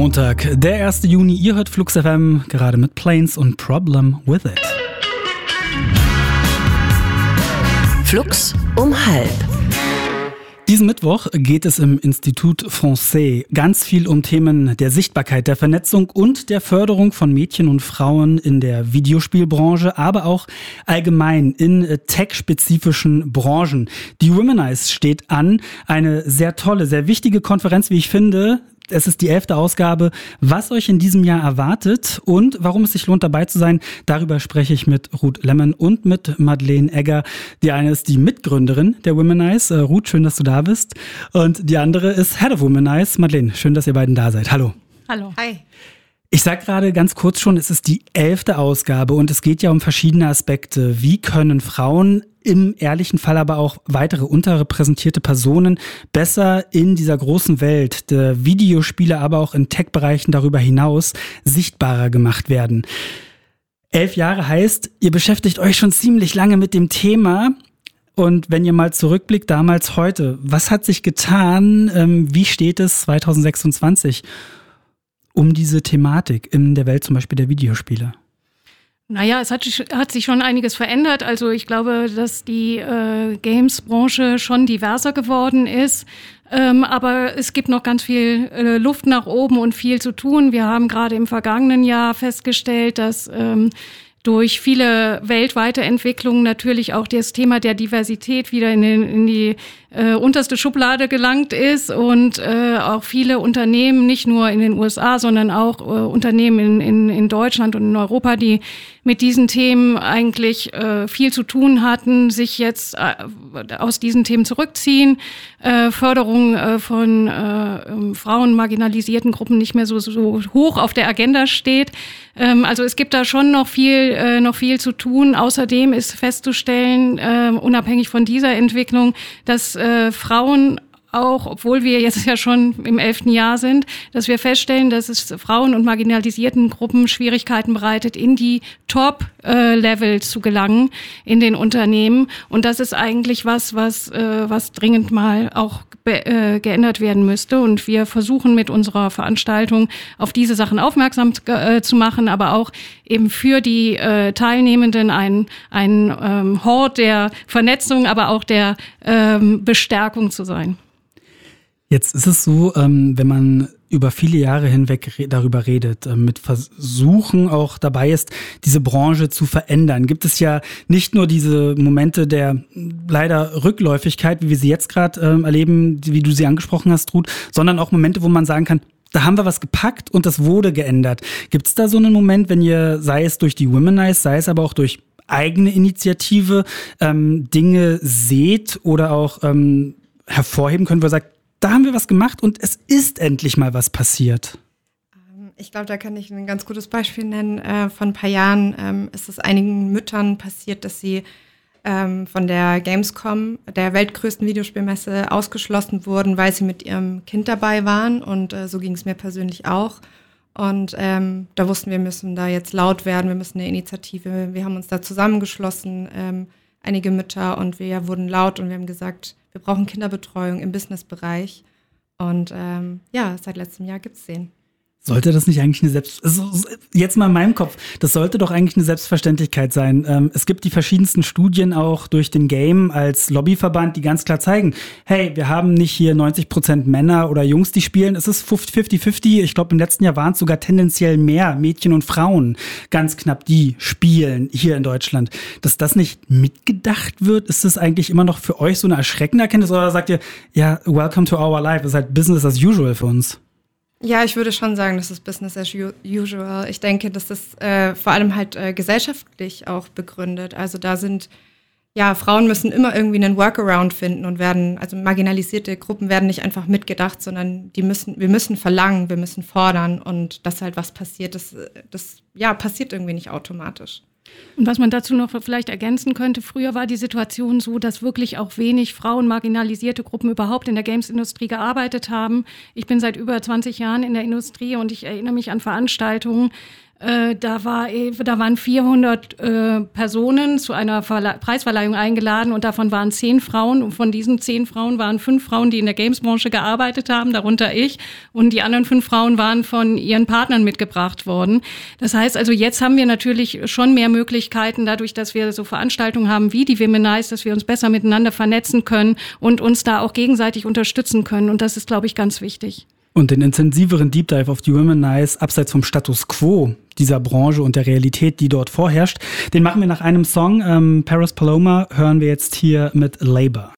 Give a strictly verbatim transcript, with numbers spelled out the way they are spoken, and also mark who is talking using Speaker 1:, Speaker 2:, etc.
Speaker 1: Montag, der erste Juni. Ihr hört Flux F M, gerade mit Planes und Problem With It.
Speaker 2: Flux um halb.
Speaker 1: Diesen Mittwoch geht es im Institut Français ganz viel um Themen der Sichtbarkeit, der Vernetzung und der Förderung von Mädchen und Frauen in der Videospielbranche, aber auch allgemein in tech-spezifischen Branchen. Die Womanize steht an, eine sehr tolle, sehr wichtige Konferenz, wie ich finde. Es ist die elfte Ausgabe. Was euch in diesem Jahr erwartet und warum es sich lohnt, dabei zu sein, darüber spreche ich mit Ruth Lemon und mit Madeleine Egger. Die eine ist die Mitgründerin der Womanize. Äh, Ruth, schön, dass du da bist. Und die andere ist Head of Womanize. Madeleine, schön, dass ihr beiden da seid. Hallo.
Speaker 3: Hallo. Hi.
Speaker 1: Ich sag gerade ganz kurz schon, es ist die elfte Ausgabe und es geht ja um verschiedene Aspekte. Wie können Frauen, im ehrlichen Fall aber auch weitere unterrepräsentierte Personen besser in dieser großen Welt der Videospiele, aber auch in Tech-Bereichen darüber hinaus sichtbarer gemacht werden? Elf Jahre heißt, ihr beschäftigt euch schon ziemlich lange mit dem Thema. Und wenn ihr mal zurückblickt, damals, heute, was hat sich getan? Ähm, wie steht es zwanzig sechsundzwanzig um diese Thematik in der Welt zum Beispiel der Videospiele?
Speaker 3: Naja, es hat, hat sich schon einiges verändert. Also ich glaube, dass die äh, Games-Branche schon diverser geworden ist. Ähm, aber es gibt noch ganz viel äh, Luft nach oben und viel zu tun. Wir haben gerade im vergangenen Jahr festgestellt, dass ähm, durch viele weltweite Entwicklungen natürlich auch das Thema der Diversität wieder in, den, in die äh, unterste Schublade gelangt ist und äh, auch viele Unternehmen, nicht nur in den U S A, sondern auch äh, Unternehmen in, in, in Deutschland und in Europa, die mit diesen Themen eigentlich äh, viel zu tun hatten, sich jetzt äh, aus diesen Themen zurückziehen, äh, Förderung äh, von äh, Frauen, marginalisierten Gruppen nicht mehr so, so hoch auf der Agenda steht. Ähm, also es gibt da schon noch viel, äh, noch viel zu tun. Außerdem ist festzustellen, äh, unabhängig von dieser Entwicklung, dass äh, Frauen auch, obwohl wir jetzt ja schon im elften Jahr sind, dass wir feststellen, dass es Frauen und marginalisierten Gruppen Schwierigkeiten bereitet, in die Top-Level äh, zu gelangen in den Unternehmen. Und das ist eigentlich was, was, äh, was dringend mal auch be- äh, geändert werden müsste. Und wir versuchen mit unserer Veranstaltung auf diese Sachen aufmerksam äh, zu machen, aber auch eben für die äh, Teilnehmenden ein, ein ähm, Hort der Vernetzung, aber auch der ähm, Bestärkung zu sein.
Speaker 1: Jetzt ist es so, ähm, wenn man über viele Jahre hinweg re- darüber redet, äh, mit Versuchen auch dabei ist, diese Branche zu verändern, gibt es ja nicht nur diese Momente der leider Rückläufigkeit, wie wir sie jetzt gerade ähm, erleben, wie du sie angesprochen hast, Ruth, sondern auch Momente, wo man sagen kann, da haben wir was gepackt und das wurde geändert. Gibt es da so einen Moment, wenn ihr, sei es durch die Womanize, sei es aber auch durch eigene Initiative, ähm, Dinge seht oder auch ähm, hervorheben könnt, wo ihr sagt, da haben wir was gemacht und es ist endlich mal was passiert?
Speaker 4: Ich glaube, da kann ich ein ganz gutes Beispiel nennen. Äh, vor ein paar Jahren ähm, ist es einigen Müttern passiert, dass sie ähm, von der Gamescom, der weltgrößten Videospielmesse, ausgeschlossen wurden, weil sie mit ihrem Kind dabei waren. Und äh, so ging es mir persönlich auch. Und ähm, da wussten wir, müssen da jetzt laut werden, wir müssen eine Initiative, wir haben uns da zusammengeschlossen, ähm, einige Mütter, und wir wurden laut und wir haben gesagt, wir brauchen Kinderbetreuung im Businessbereich. Und ähm, ja, seit letztem Jahr gibt's den.
Speaker 1: Sollte das nicht eigentlich eine Selbst... Also jetzt mal in meinem Kopf, das sollte doch eigentlich eine Selbstverständlichkeit sein. Ähm, es gibt die verschiedensten Studien auch durch den Game als Lobbyverband, die ganz klar zeigen, hey, wir haben nicht hier neunzig Prozent Männer oder Jungs, die spielen. Es ist fünfzig fünfzig. Ich glaube, im letzten Jahr waren es sogar tendenziell mehr Mädchen und Frauen, ganz knapp, die spielen hier in Deutschland. Dass das nicht mitgedacht wird, ist das eigentlich immer noch für euch so eine erschreckende Erkenntnis? Oder sagt ihr, ja, welcome to our life, das ist halt Business as usual für uns?
Speaker 4: Ja, ich würde schon sagen, das ist Business as usual. Ich denke, das ist äh, vor allem halt äh, gesellschaftlich auch begründet. Also da sind, ja, Frauen müssen immer irgendwie einen Workaround finden und werden, also marginalisierte Gruppen werden nicht einfach mitgedacht, sondern die müssen, wir müssen verlangen, wir müssen fordern, und dass halt was passiert, das, das ja, passiert irgendwie nicht automatisch.
Speaker 3: Und was man dazu noch vielleicht ergänzen könnte, früher war die Situation so, dass wirklich auch wenig Frauen, marginalisierte Gruppen überhaupt in der Games-Industrie gearbeitet haben. Ich bin seit über zwanzig Jahren in der Industrie und ich erinnere mich an Veranstaltungen, Äh, da, war, da waren vierhundert äh, Personen zu einer Verle- Preisverleihung eingeladen und davon waren zehn Frauen. Und von diesen zehn Frauen waren fünf Frauen, die in der Games-Branche gearbeitet haben, darunter ich. Und die anderen fünf Frauen waren von ihren Partnern mitgebracht worden. Das heißt also, jetzt haben wir natürlich schon mehr Möglichkeiten, dadurch, dass wir so Veranstaltungen haben wie die Womanize, dass wir uns besser miteinander vernetzen können und uns da auch gegenseitig unterstützen können. Und das ist, glaube ich, ganz wichtig.
Speaker 1: Und den intensiveren Deep Dive auf die Womanize, abseits vom Status Quo dieser Branche und der Realität, die dort vorherrscht, den machen wir nach einem Song. Ähm, Paris Paloma hören wir jetzt hier mit Labor.